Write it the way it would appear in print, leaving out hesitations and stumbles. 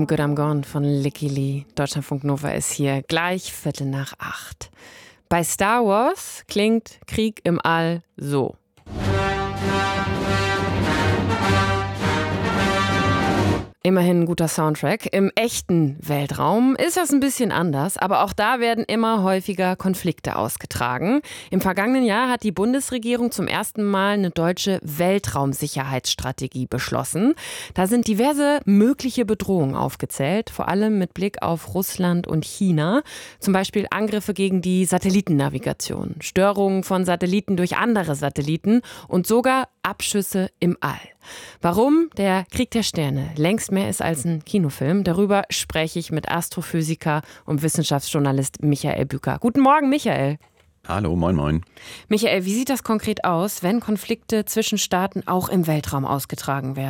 I'm Good, I'm Gone von Licky Lee. Deutschlandfunk Nova ist hier, gleich 7:45. Bei Star Wars klingt Krieg im All so. Immerhin ein guter Soundtrack. Im echten Weltraum ist das ein bisschen anders, aber auch da werden immer häufiger Konflikte ausgetragen. Im vergangenen Jahr hat die Bundesregierung zum ersten Mal eine deutsche Weltraumsicherheitsstrategie beschlossen. Da sind diverse mögliche Bedrohungen aufgezählt, vor allem mit Blick auf Russland und China. Zum Beispiel Angriffe gegen die Satellitennavigation, Störungen von Satelliten durch andere Satelliten und sogar Abschüsse im All. Warum der Krieg der Sterne längst mehr ist als ein Kinofilm, darüber spreche ich mit Astrophysiker und Wissenschaftsjournalist Michael Bücker. Guten Morgen, Michael. Hallo, moin moin. Michael, wie sieht das konkret aus, wenn Konflikte zwischen Staaten auch im Weltraum ausgetragen werden?